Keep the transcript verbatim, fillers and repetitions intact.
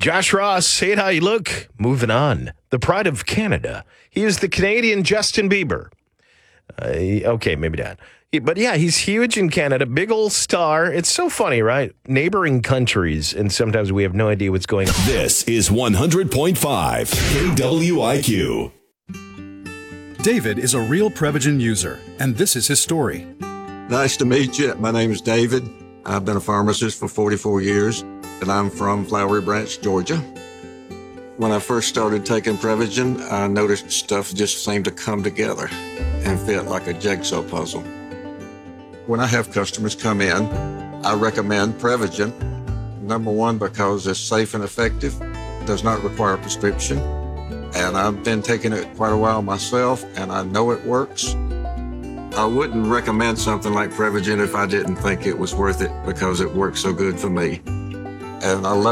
Josh Ross, hey, how you look? Moving on. The pride of Canada. He is the Canadian Justin Bieber. Uh, okay, maybe not. He, but yeah, he's huge in Canada. Big old star. It's so funny, right? Neighboring countries, and sometimes we have no idea what's going on. This is one hundred point five K W I Q. David is a real Prevagen user, and this is his story. Nice to meet you. My name is David. I've been a pharmacist for forty-four years, and I'm from Flowery Branch, Georgia. When I first started taking Prevagen, I noticed stuff just seemed to come together and fit like a jigsaw puzzle. When I have customers come in, I recommend Prevagen. Number one, because it's safe and effective, does not require a prescription, and I've been taking it quite a while myself, and I know it works. I wouldn't recommend something like Prevagen if I didn't think it was worth it because it works so good for me. And I love